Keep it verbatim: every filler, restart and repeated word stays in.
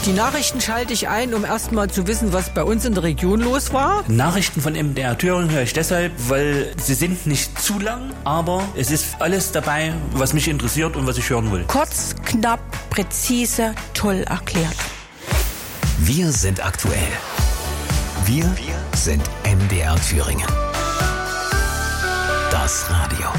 Die Nachrichten schalte ich ein, um erst mal zu wissen, was bei uns in der Region los war. Nachrichten von M D R Thüringen höre ich deshalb, weil sie sind nicht zu lang, aber es ist alles dabei, was mich interessiert und was ich hören will. Kurz, knapp, präzise, toll erklärt. Wir sind aktuell. Wir sind M D R Thüringen. Das Radio.